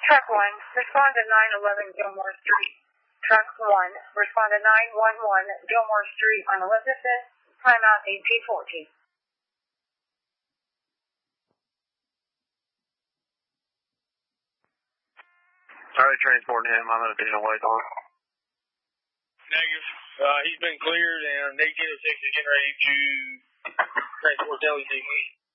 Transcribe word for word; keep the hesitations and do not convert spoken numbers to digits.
Truck one, respond to nine eleven Gilmore Street. Truck one, respond to nine one one Gilmore Street on Elizabeth, timeout A P fourteen. Alright, transporting him. I'm going to be in a wait on. Negative. Uh, he's been cleared, and eighteen oh six is getting ready to transport L E D.